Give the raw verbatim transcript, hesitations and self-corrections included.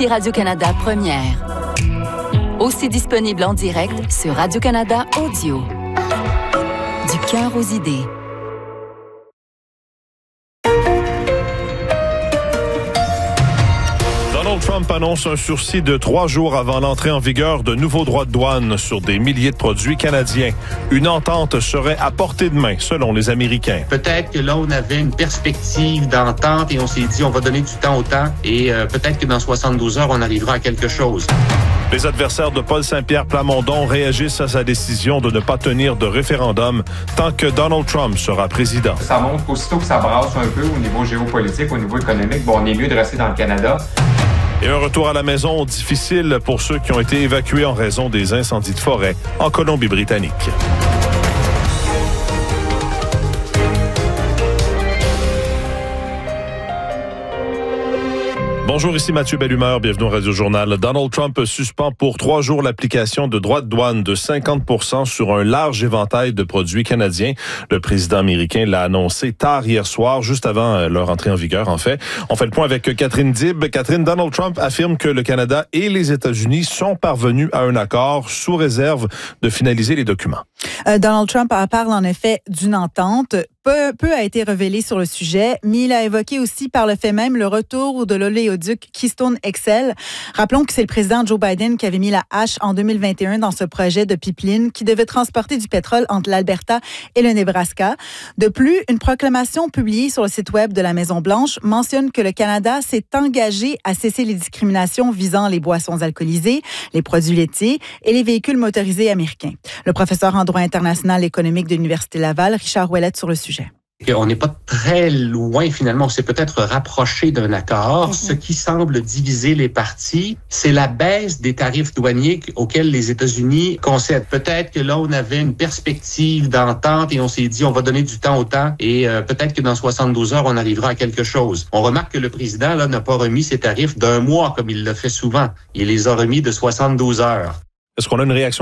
Ici Radio-Canada Première. Aussi disponible en direct sur Radio-Canada Audio. Du cœur aux idées. Donald Trump annonce un sursis de trois jours avant l'entrée en vigueur de nouveaux droits de douane sur des milliers de produits canadiens. Une entente serait à portée de main, selon les Américains. Peut-être que là, on avait une perspective d'entente et on s'est dit, on va donner du temps au temps et euh, peut-être que dans soixante-douze heures, on arrivera à quelque chose. Les adversaires de Paul Saint-Pierre Plamondon réagissent à sa décision de ne pas tenir de référendum tant que Donald Trump sera président. Ça montre qu'aussitôt que ça brasse un peu au niveau géopolitique, au niveau économique, bon, on est mieux de rester dans le Canada. Et un retour à la maison difficile pour ceux qui ont été évacués en raison des incendies de forêt en Colombie-Britannique. Bonjour, ici Mathieu Bellumeur, bienvenue au Radio-Journal. Donald Trump suspend pour trois jours l'application de droits de douane de cinquante pour cent sur un large éventail de produits canadiens. Le président américain l'a annoncé tard hier soir, juste avant leur entrée en vigueur, en fait. On fait le point avec Catherine Dib. Catherine, Donald Trump affirme que le Canada et les États-Unis sont parvenus à un accord sous réserve de finaliser les documents. Euh, Donald Trump parle en effet d'une entente. Peu, peu a été révélé sur le sujet, mais il a évoqué aussi par le fait même le retour de l'oléoduc Keystone X L. Rappelons que c'est le président Joe Biden qui avait mis la hache en deux mille vingt et un dans ce projet de pipeline qui devait transporter du pétrole entre l'Alberta et le Nebraska. De plus, une proclamation publiée sur le site web de la Maison-Blanche mentionne que le Canada s'est engagé à cesser les discriminations visant les boissons alcoolisées, les produits laitiers et les véhicules motorisés américains. Le professeur en droit international économique de l'Université Laval, Richard Ouellette, sur le sujet. On n'est pas très loin, finalement. On s'est peut-être rapproché d'un accord. Mm-hmm. Ce qui semble diviser les parties, c'est la baisse des tarifs douaniers auxquels les États-Unis concèdent. Peut-être que là, on avait une perspective d'entente et on s'est dit, on va donner du temps au temps et euh, peut-être que dans soixante-douze heures, on arrivera à quelque chose. On remarque que le président là n'a pas remis ses tarifs d'un mois comme il le fait souvent. Il les a remis de soixante-douze heures. Est-ce qu'on a une réaction